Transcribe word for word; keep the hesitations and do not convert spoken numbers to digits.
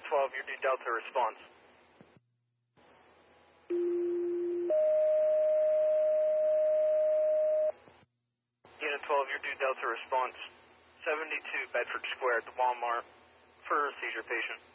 twelve, your due Delta response. Unit twelve, your due Delta response. seventy-two Bedford Square at the Walmart for a seizure patient.